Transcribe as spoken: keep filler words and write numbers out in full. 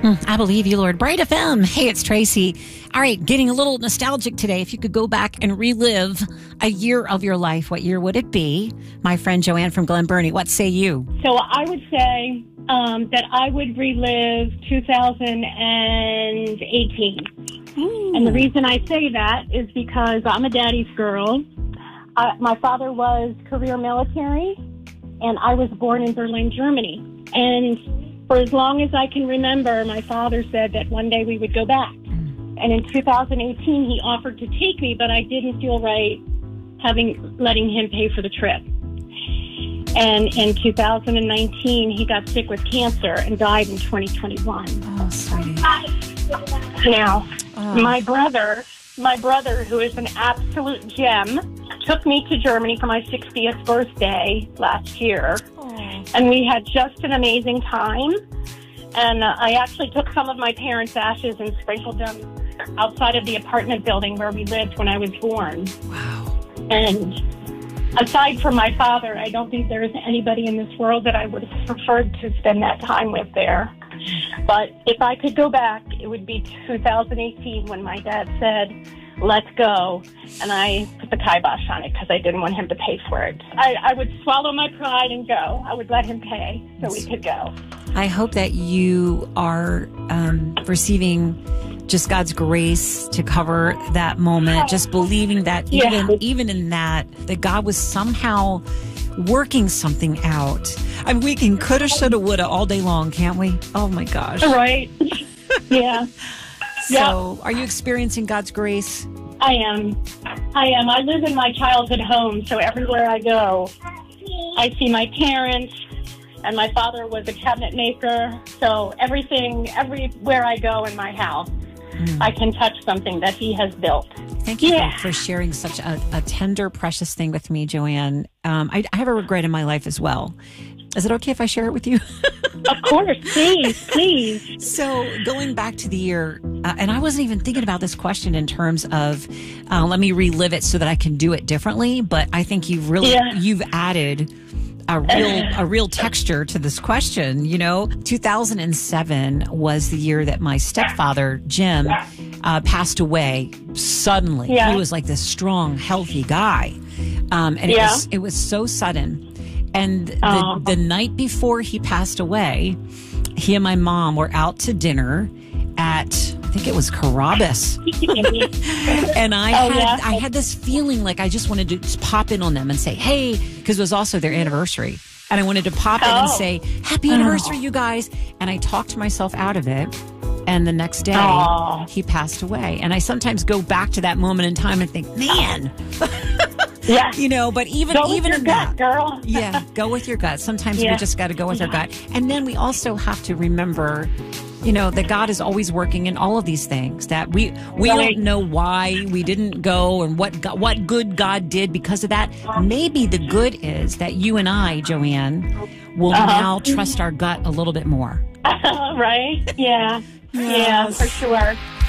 Mm, I believe you, Lord. Bright F M. Hey, it's Tracy. All right, getting a little nostalgic today. If you could go back and relive a year of your life, what year would it be? My friend Joanne from Glen Burnie, what say you? So I would say um, that I would relive two thousand eighteen. Ooh. And the reason I say that is because I'm a daddy's girl. Uh, my father was career military, and I was born in Berlin, Germany. And for as long as I can remember, my father said that one day we would go back. And in two thousand eighteen, he offered to take me, but I didn't feel right having letting him pay for the trip. And in two thousand nineteen, he got sick with cancer and died in twenty twenty-one. Oh, sweetie. Now, oh. my brother, my brother, who is an absolute gem, took me to Germany for my sixtieth birthday last year. Oh. And we had just an amazing time. And uh, I actually took some of my parents' ashes and sprinkled them outside of the apartment building where we lived when I was born. Wow. And aside from my father, I don't think there is anybody in this world that I would have preferred to spend that time with there. But if I could go back, it would be two thousand eighteen when my dad said, let's go. And I put the kibosh on it because I didn't want him to pay for it. I, I would swallow my pride and go. I would let him pay so we could go. I hope that you are um, receiving just God's grace to cover that moment, just believing that even, yeah. even in that, that God was somehow working something out. I mean, we can coulda, shoulda, woulda all day long, can't we? Oh, my gosh. Right. Yeah. So yep. Are you experiencing God's grace? I am. I am. I live in my childhood home, so everywhere I go, I see my parents, and my father was a cabinet maker, so everything, everywhere I go in my house, mm. I can touch something that he has built. Thank you yeah. for sharing such a, a tender, precious thing with me, Joanne. Um, I, I have a regret in my life as well. Is it okay if I share it with you? Of course, please, please. So going back to the year, uh, and I wasn't even thinking about this question in terms of, uh, let me relive it so that I can do it differently. But I think you've really, yeah. you've added a real, a real texture to this question. You know, two thousand seven was the year that my stepfather, Jim, uh, passed away suddenly. Yeah. He was like this strong, healthy guy. Um, and yeah. it was, it was so sudden. And the, the night before he passed away, he and my mom were out to dinner at, I think it was Carrabba's. And I oh, had yeah. I had this feeling like I just wanted to just pop in on them and say, hey, because it was also their anniversary. And I wanted to pop in oh. and say, happy anniversary, oh. you guys. And I talked myself out of it. And the next day, oh. he passed away. And I sometimes go back to that moment in time and think, man. Yeah. You know, but even go even with your in gut, that, girl. yeah, go with your gut. Sometimes yeah. we just got to go with yeah. our gut. And then we also have to remember, you know, that God is always working in all of these things, that we we right. don't know why we didn't go and what God, what good God did because of that. Maybe the good is that you and I, Joanne, will uh-huh. now trust our gut a little bit more. Right? Yeah. Yes. Yeah, for sure.